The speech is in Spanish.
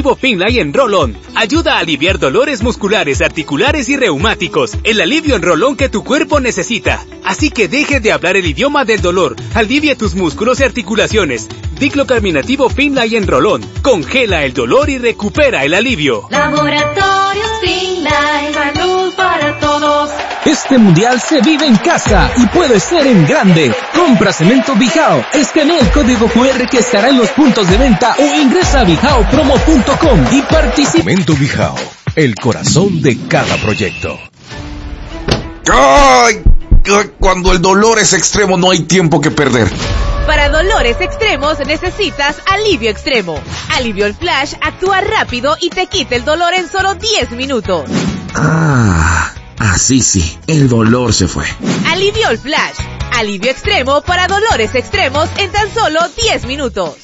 carminativo Finlay en Roll-On. Ayuda a aliviar dolores musculares, articulares y reumáticos. El alivio en Roll-On que tu cuerpo necesita. Así que deje de hablar el idioma del dolor. Alivia tus músculos y articulaciones. Diclocarminativo Finlay en Roll-On. Congela el dolor y recupera el alivio. Laboratorios Finlay, salud para todos. Este mundial se vive en casa y puede ser en grande. Compra Cemento Bijao, escanea el código QR que estará en los puntos de venta o ingresa a bijaopromo.com y participa. Cemento Bijao, el corazón de cada proyecto. ¡Ay! Cuando el dolor es extremo no hay tiempo que perder. Para dolores extremos necesitas Alivio Extremo. Alivio Flash actúa rápido y te quita el dolor en solo 10 minutos. Así sí, el dolor se fue. Alivio Flash. Alivio Extremo para dolores extremos en tan solo 10 minutos.